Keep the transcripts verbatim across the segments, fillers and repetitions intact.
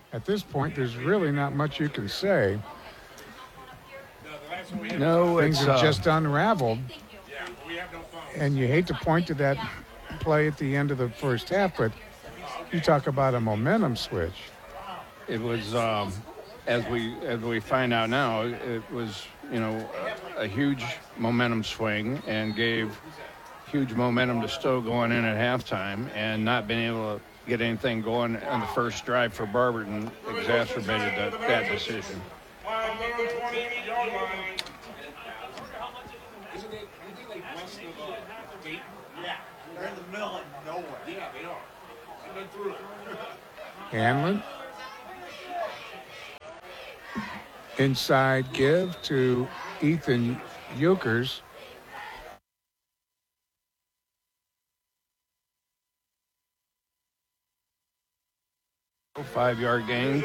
At this point, there's really not much you can say. No, Things it's have uh, just unraveled. And you hate to point to that play at the end of the first half, but you talk about a momentum switch. it was um, as we as we find out now, it was you know a huge momentum swing and gave huge momentum to Stowe going in at halftime, and not being able to get anything going on the first drive for Barberton exacerbated that, that decision. They're in the middle of nowhere. Yeah, they are. I've been through it. Hanlon. Inside give to Ethan Euchers. Five-yard gain.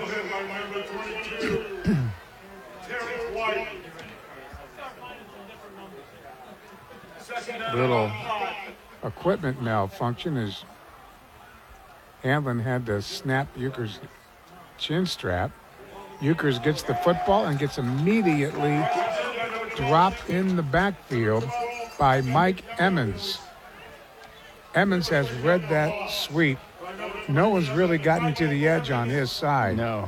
Little equipment malfunction as Hanlon had to snap Euchers' chin strap. Euchers gets the football and gets immediately dropped in the backfield by Mike Emmons. Emmons has read that sweep. No one's really gotten to the edge on his side. No.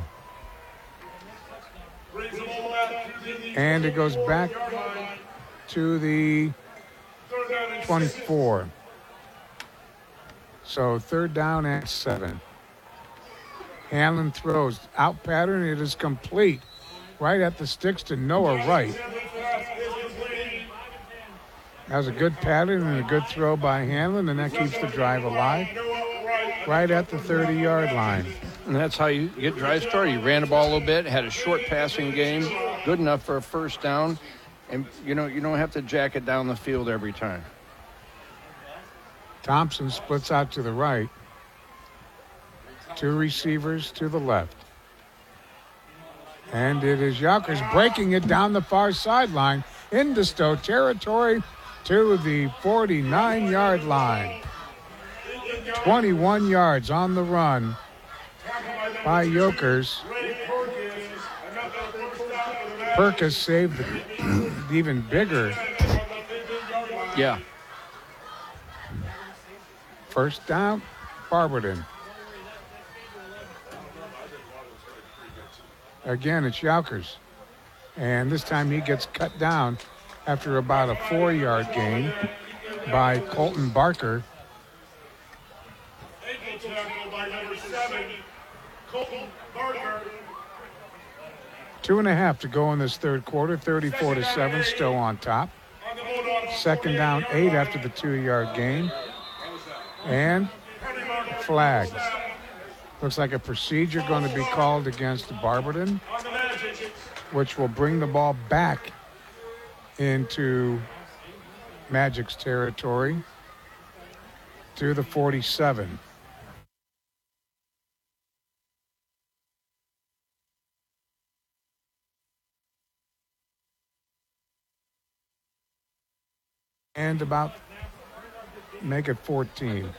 And it goes back to the twenty-four. So third down and seven. Hanlon throws out pattern. It is complete. Right at the sticks to Noah Wright. That was a good pattern and a good throw by Hanlon, and that keeps the drive alive. Right at the thirty-yard line. And that's how you get drive started. You ran the ball a little bit, had a short passing game, good enough for a first down, and you know you don't have to jack it down the field every time. Thompson splits out to the right. Two receivers to the left. And it is Yonkers breaking it down the far sideline into Stowe territory to the forty-nine-yard line. twenty-one yards on the run by Yokers. Perkis saved the even bigger. Yeah. First down, Barberton. Again, it's Youkers. And this time he gets cut down after about a four-yard gain by Colton Barker. Two and a half to go in this third quarter, thirty-four to seven, Stowe on top. Second down, eight after the two-yard gain. And flag. Looks like a procedure going to be called against Barberton, which will bring the ball back into Magic's territory to the forty-seven. And about make it fourteen.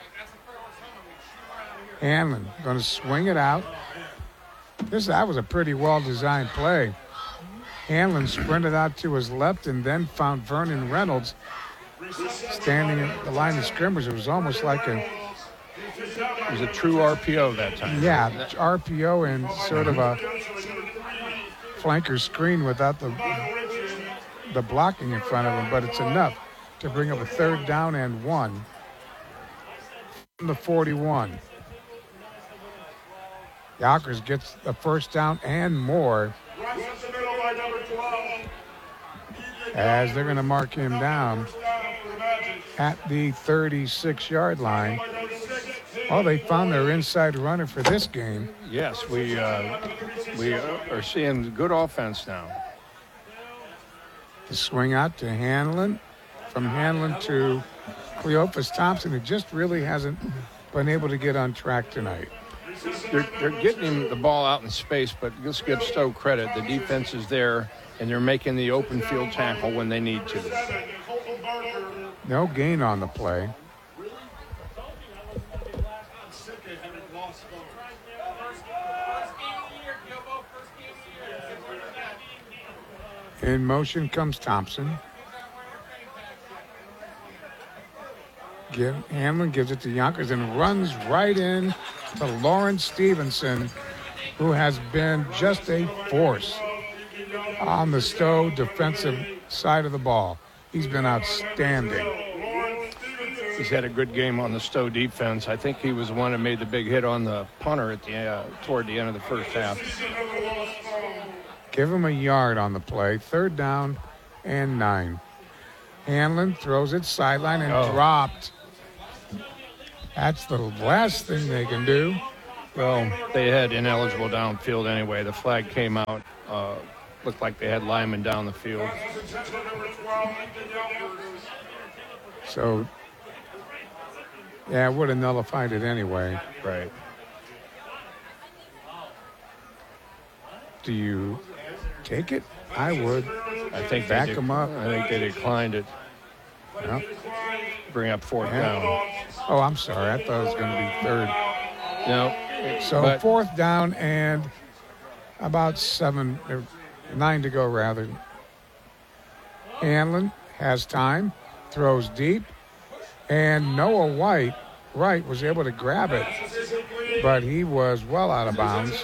Hanlon going to swing it out. This that was a pretty well-designed play. Hanlon sprinted out to his left and then found Vernon Reynolds standing at the line of scrimmage. It was almost like a... It was a true R P O that time. Yeah, R P O and sort of a flanker screen without the, the blocking in front of him, but it's enough to bring up a third down and one from the forty-one. Yonkers gets the first down and more as they're going to mark him down at the thirty-six-yard line. Oh, they found their inside runner for this game. Yes, we uh, we are seeing good offense now. The swing out to Hanlon. From Hanlon to Cleophas Thompson, who just really hasn't been able to get on track tonight. They're, they're getting him the ball out in space, but let's give Stowe credit. The defense is there, and they're making the open field tackle when they need to. No gain on the play. In motion comes Thompson. Give, Hanlon gives it to Yonkers and runs right in to Lawrence Stevenson, who has been just a force on the Stowe defensive side of the ball. He's been outstanding. He's had a good game on the Stowe defense. I think he was the one that made the big hit on the punter at the uh, toward the end of the first half. Give him a yard on the play. Third down and nine. Hanlon throws it sideline and Oh. dropped. That's the last thing they can do. Well, they had ineligible downfield anyway. The flag came out. Uh, looked like they had linemen down the field. So, yeah, it would have nullified it anyway. Right. Do you take it? I would. I think Back they de- him up. I think they declined it. Yep. Bring up fourth Yeah. down. Oh, I'm sorry. I thought it was going to be third. No. So but fourth down and about seven, or nine to go rather. Hanlon has time, throws deep, and Noah White, Wright, was able to grab it, but he was well out of bounds.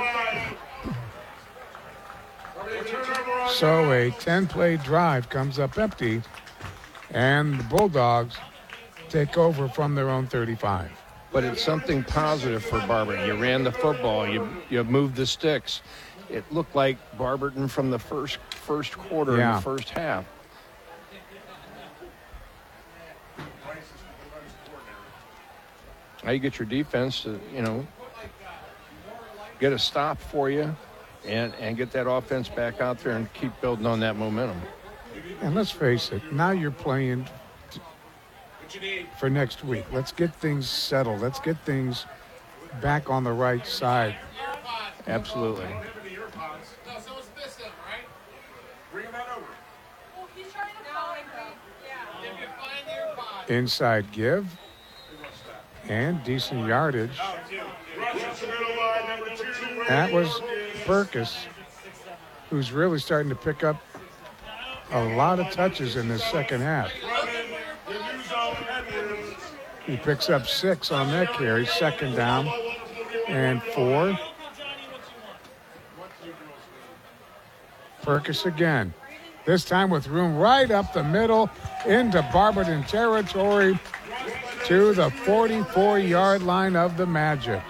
So a ten-play drive comes up empty, and the Bulldogs take over from their own thirty-five. but it's something positive for Barberton. You ran the football. You you moved the sticks. It looked like Barberton from the first first quarter Yeah. and the first half. Now you get your defense to, you know, get a stop for you and, and get that offense back out there and keep building on that momentum. And let's face it, now you're playing t- for next week. Let's get things settled. Let's get things back on the right side. Absolutely. Inside give. And decent yardage. That was Burkus, who's really starting to pick up a lot of touches in this second half. He picks up six on that carry, second down and four. Burkus again, this time with room right up the middle into Barberton territory to the forty-four-yard line of the Magics.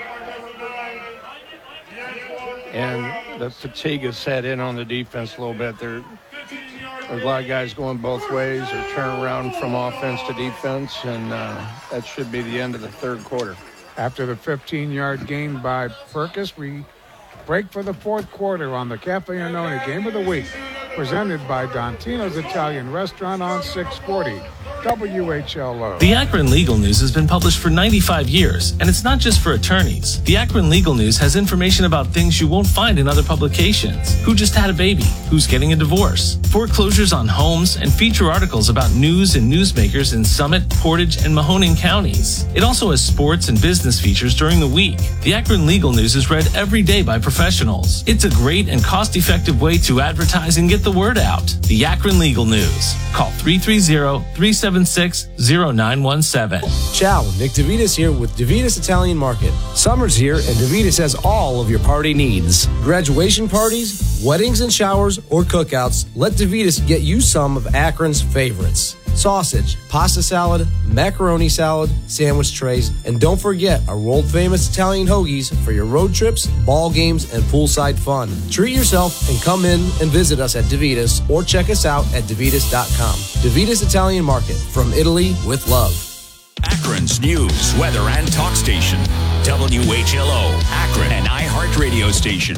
And the fatigue has set in on the defense a little bit. There, there's a lot of guys going both ways or turning around from offense to defense, and uh, that should be the end of the third quarter. After the fifteen-yard gain by Burkus, we break for the fourth quarter on the Cafe Annone Game of the Week, presented by Dontino's Italian Restaurant on six forty W H L O. The Akron Legal News has been published for ninety-five years, and it's not just for attorneys. The Akron Legal News has information about things you won't find in other publications. Who just had a baby? Who's getting a divorce? Foreclosures on homes, and feature articles about news and newsmakers in Summit, Portage, and Mahoning counties. It also has sports and business features during the week. The Akron Legal News is read every day by professionals. It's a great and cost-effective way to advertise and get the word out. The Akron Legal News. Call three three zero, three seven six, zero nine one seven. Ciao, Nick DeVitas here with DeVitas Italian Market. Summer's here and DeVitas has all of your party needs. Graduation parties, weddings and showers, or cookouts, let DeVitas get you some of Akron's favorites. Sausage, pasta salad, macaroni salad, sandwich trays, and don't forget our world-famous Italian hoagies for your road trips, ball games, and poolside fun. Treat yourself and come in and visit us at DeVitas or check us out at DeVitas dot com. DeVitas Italian Market, from Italy with love. Akron's news, weather, and talk station. W H L O, Akron, an iHeart radio station.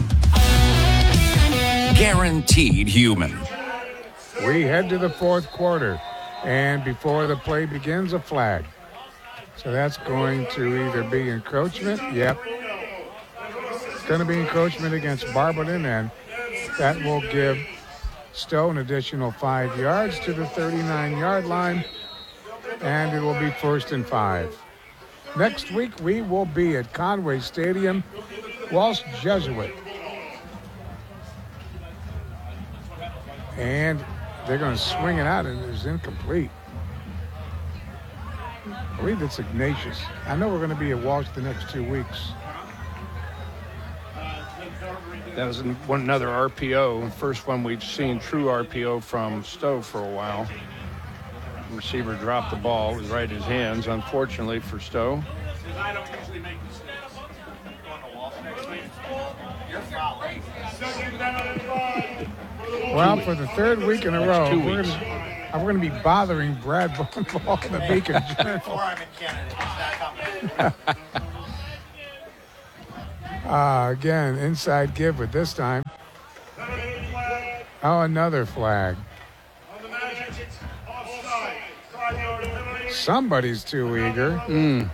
Guaranteed human. We head to the fourth quarter, and before the play begins, a flag. So that's going to either be encroachment. Yep. It's going to be encroachment against Barberton, and that will give Stowe an additional five yards to the thirty-nine-yard line, and it will be first and five. Next week, we will be at Conway Stadium, Walsh Jesuit. And they're going to swing it out, and it's incomplete. I believe it's Ignatius. I know we're going to be at Walsh the next two weeks. That was one another R P O. First one we've seen true R P O from Stowe for a while. The receiver dropped the ball. It was right in his hands, unfortunately for Stowe. I don't usually make mistakes. Going to Walsh next week. You're fouling. Second down and five. Well, for the third week in a That's row, two we're weeks. gonna, we're going to be bothering Brad Ball in the Beacon Journal. Before I'm in Canada. It's not coming. Uh, again, inside give, but this time, oh, another flag. Somebody's too eager. Mm.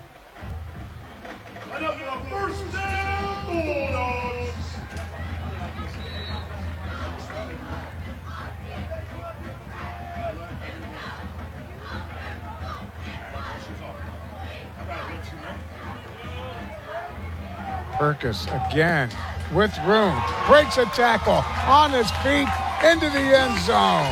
Perkis again with room, breaks a tackle on his feet into the end zone.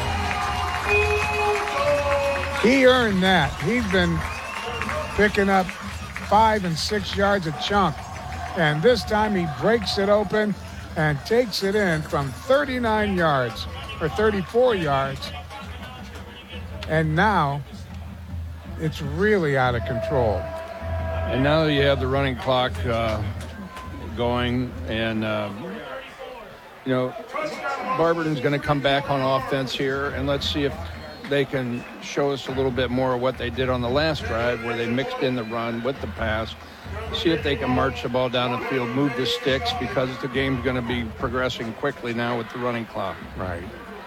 He earned that. He's been picking up five and six yards a chunk, and this time he breaks it open and takes it in from thirty-nine yards or thirty-four yards, and now it's really out of control. And now you have the running clock uh, going, and uh, you know, Barberton's going to come back on offense here, and let's see if they can show us a little bit more of what they did on the last drive, where they mixed in the run with the pass. See if they can march the ball down the field, move the sticks, because the game's going to be progressing quickly now with the running clock. Right.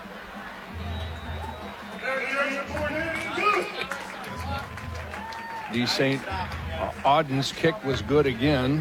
D. Saint Auden's kick was good again.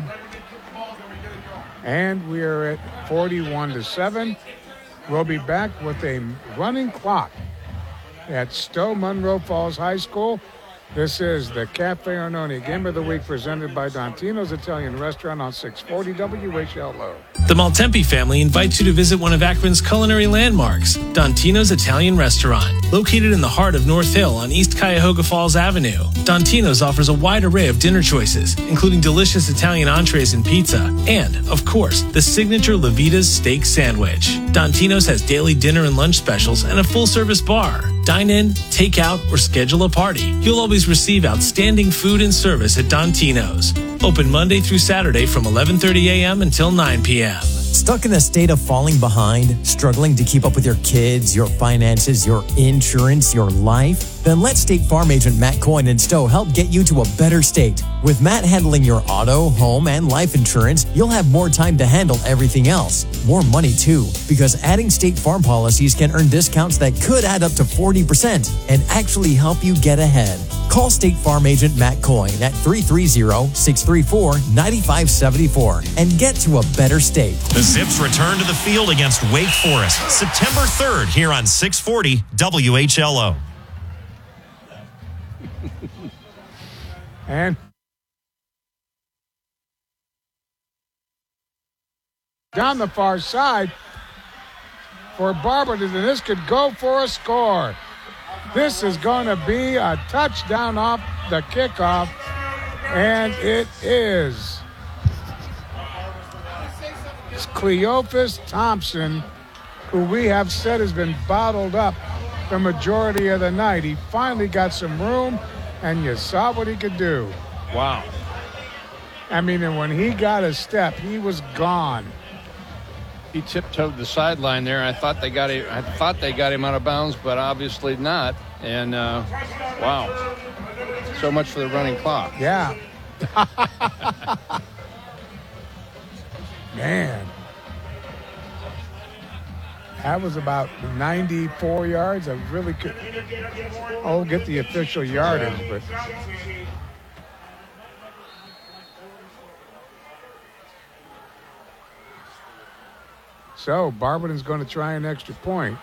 And we are at forty-one to seven. We'll be back with a running clock at Stowe Munroe Falls High School. This is the Cafe Arnone Game of the Week presented by Dontino's Italian Restaurant on six forty W H L O. The Maltempi family invites you to visit one of Akron's culinary landmarks, Dontino's Italian Restaurant. Located in the heart of North Hill on East Cuyahoga Falls Avenue, Dontino's offers a wide array of dinner choices, including delicious Italian entrees and pizza, and, of course, the signature La Vita's steak sandwich. Dontino's has daily dinner and lunch specials and a full-service bar. Dine in, take out, or schedule a party. You'll always receive outstanding food and service at Dontino's. Open Monday through Saturday from eleven thirty a.m. until nine p.m. Stuck in a state of falling behind, struggling to keep up with your kids, your finances, your insurance, your life? Then let State Farm agent Matt Coyne in Stowe help get you to a better state. With Matt handling your auto, home, and life insurance, you'll have more time to handle everything else. More money, too, because adding State Farm policies can earn discounts that could add up to forty percent and actually help you get ahead. Call State Farm agent Matt Coyne at three three zero, six three four, nine five seven four and get to a better state. The Zips return to the field against Wake Forest September third here on six forty W H L O. And down the far side for Barberton, and this could go for a score. This is going to be a touchdown off the kickoff, and it is. It's Cleophas Thompson, who we have said has been bottled up the majority of the night. He finally got some room, and you saw what he could do. Wow. I mean, and when he got a step, he was gone. He tiptoed the sideline there. I thought they got him. I thought they got him out of bounds, but obviously not. And uh, wow, so much for the running clock. Yeah. Man, that was about ninety-four yards. I really could. I'll get the official yardage, but. So, Barberton's going to try an extra point.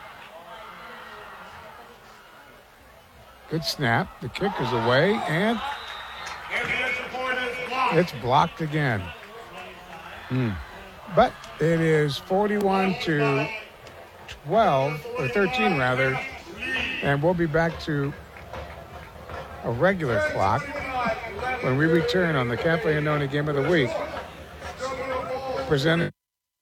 Good snap. The kick is away, and it's blocked again. Hmm. But it is forty-one to twelve, or thirteen rather, and we'll be back to a regular clock when we return on the Cafe Annoni Game of the Week, presented.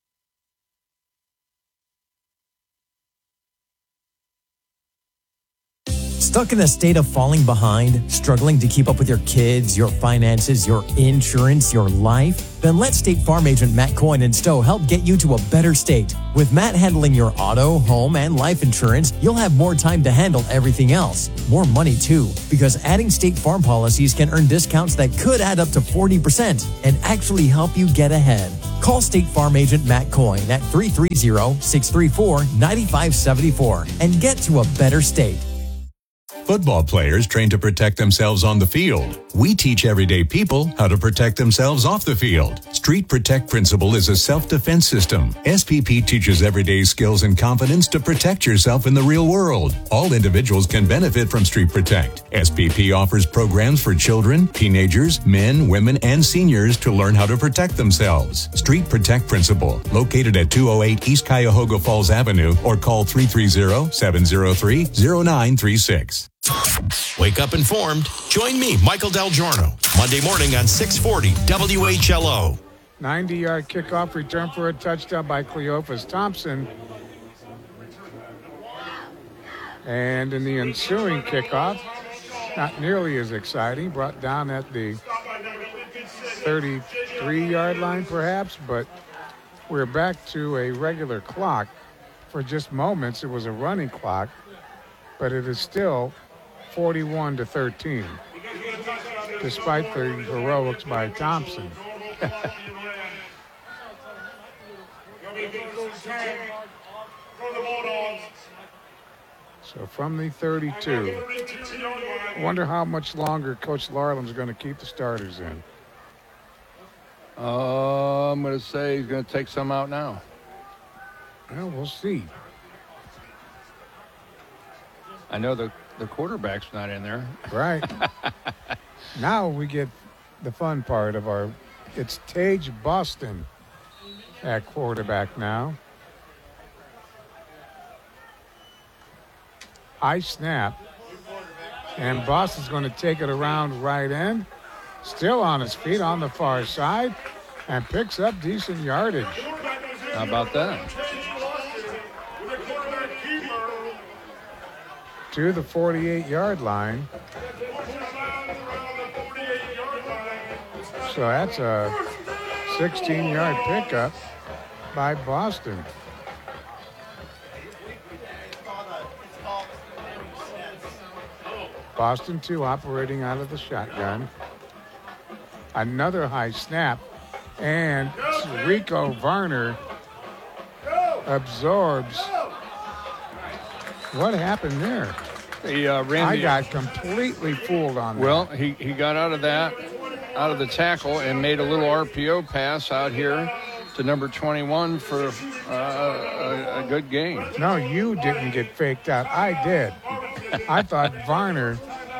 Stuck in a state of falling behind, struggling to keep up with your kids, your finances, your insurance, your life? Then let State Farm agent Matt Coyne and Stowe help get you to a better state. With Matt handling your auto, home, and life insurance, you'll have more time to handle everything else. More money, too, because adding State Farm policies can earn discounts that could add up to forty percent and actually help you get ahead. Call State Farm agent Matt Coyne at three three zero, six three four, nine five seven four and get to a better state. Football players train to protect themselves on the field. We teach everyday people how to protect themselves off the field. Street Protect Principle is a self-defense system. S P P teaches everyday skills and confidence to protect yourself in the real world. All individuals can benefit from Street Protect. S P P offers programs for children, teenagers, men, women, and seniors to learn how to protect themselves. Street Protect Principle, located at two oh eight East Cuyahoga Falls Avenue, or call three three zero, seven zero three, zero nine three six. Wake up informed. Join me, Michael Del Giorno, Monday morning on six forty W H L O. ninety-yard kickoff return for a touchdown by Cleophas Thompson. And in the ensuing kickoff, not nearly as exciting, brought down at the thirty-three-yard line perhaps, but we're back to a regular clock. For just moments, it was a running clock, but it is still forty-one to thirteen, despite the heroics by Thompson. So from the thirty-two, I wonder how much longer Coach Larlam's going to keep the starters in. Uh, I'm going to say he's going to take some out now. Well, we'll see. I know the, the quarterback's not in there. Right. Now we get the fun part of our, it's Tage Boston at quarterback now. High snap. And Boston's going to take it around right end. Still on his feet on the far side. And picks up decent yardage. How about that? To the forty-eight-yard line. So that's a sixteen-yard pickup by Boston. Boston, too, operating out of the shotgun. Another high snap. And Rico Varner absorbs. What happened there? He uh, ran I the, got completely fooled on that. Well, he, he got out of that, out of the tackle, and made a little R P O pass out here to number twenty-one for uh, a, a good gain. No, you didn't get faked out. I did. I thought Varner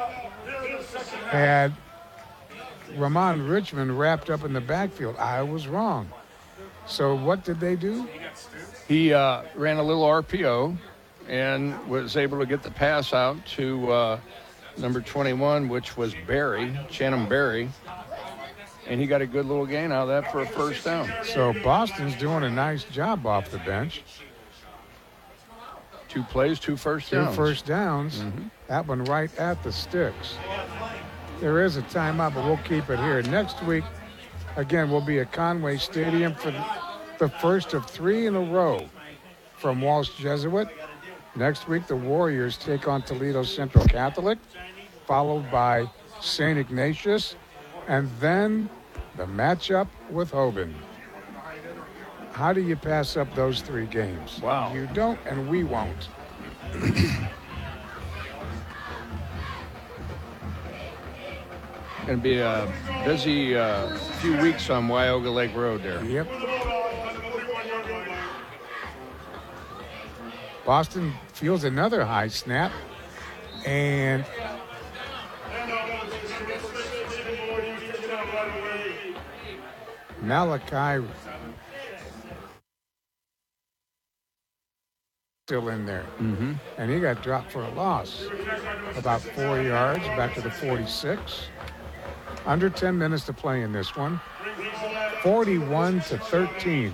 had Ramon Richmond wrapped up in the backfield. I was wrong. So what did they do? He uh, ran a little R P O and was able to get the pass out to uh, number twenty-one, which was Barry, Shannon Barry. And he got a good little gain out of that for a first down. So Boston's doing a nice job off the bench. Two plays, two first Two downs. first downs. Mm-hmm. That one right at the sticks. There is a timeout, but we'll keep it here. Next week, again, we'll be at Conway Stadium for the first of three in a row from Walsh Jesuit. Next week, the Warriors take on Toledo Central Catholic, followed by Saint Ignatius, and then the matchup with Hoban. How do you pass up those three games? Wow. You don't, and we won't. Going to be a busy uh, few weeks on Wyoga Lake Road there. Yep. Boston feels another high snap, and Malachi still in there. Mm-hmm. And he got dropped for a loss. About four yards back to the forty-six. Under ten minutes to play in this one. forty-one to thirteen.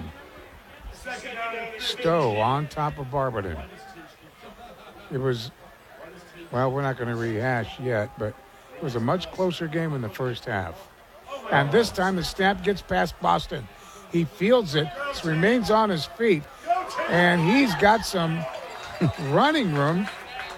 Stowe on top of Barberton. It was, well, we're not going to rehash yet, but it was a much closer game in the first half. And this time the snap gets past Boston. He fields it, remains on his feet, and he's got some running room.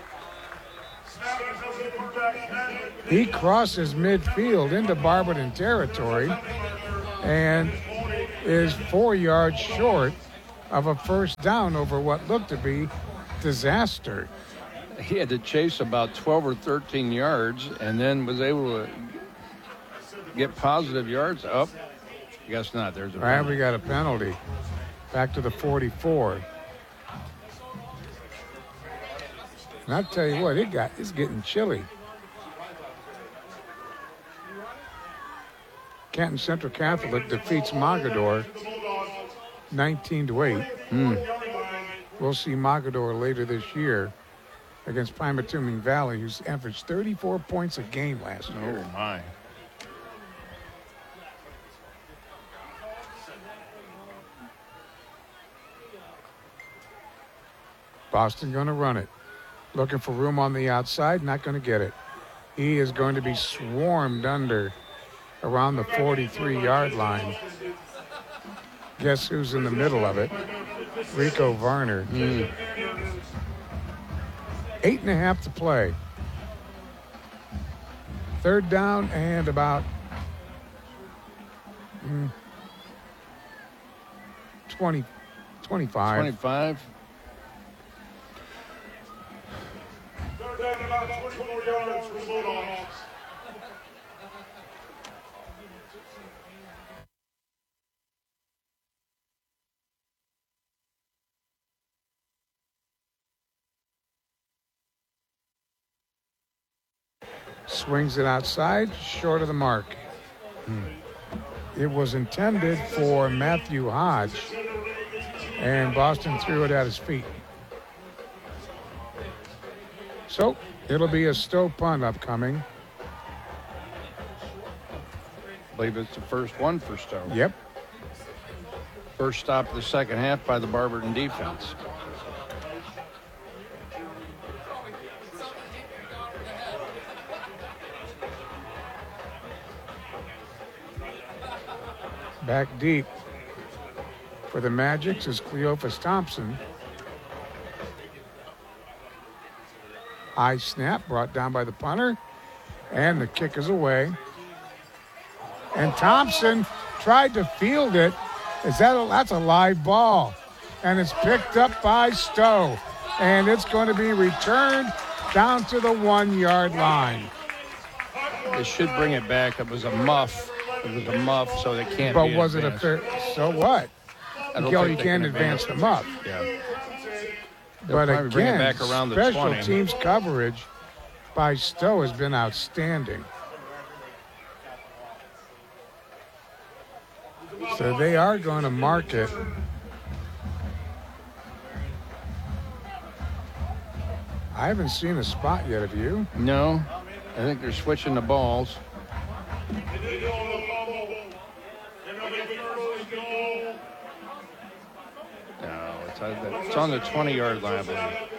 He crosses midfield into Barberton territory and is four yards short of a first down over what looked to be disaster. He had to chase about twelve or thirteen yards and then was able to get positive yards up. Guess not. There's a All right, penalty. we got a penalty. Back to the forty-four. And I'll tell you what, it got it's getting chilly. Canton Central Catholic defeats Mogador nineteen to eight. Mm. We'll see Mogador later this year against Pymatuming Valley, who's averaged thirty-four points a game last year. Oh, my. Boston going to run it. Looking for room on the outside, not going to get it. He is going to be swarmed under around the forty-three-yard line. Guess who's in the middle of it? Rico Varner. Mm. Eight and a half to play. Third down and about mm, twenty, twenty-five. twenty-five. Third down, about twenty-four yards for the Bulldogs. Swings it outside, short of the mark. Hmm. It was intended for Matthew Hodge, and Boston threw it at his feet. So it'll be a Stowe punt upcoming. I believe it's the first one for Stowe. Yep. First stop of the second half by the Barberton defense. Back deep for the Magics is Cleophas Thompson. High snap brought down by the punter, and the kick is away. And Thompson tried to field it. Is that a, that's a live ball, and it's picked up by Stowe, and it's going to be returned down to the one-yard line. They should bring it back. It was a muff. It was a muff, so they can't. But be was it a advanced. fair? So what? I don't You, think you they can't can advance the muff. Yeah. They'll But probably bring it again, back around the special twenty. teams coverage by Stowe has been outstanding. So they are going to mark it. I haven't seen a spot yet, have you? No, I think they're switching the balls. No, it's on the, it's on the twenty-yard line, I believe.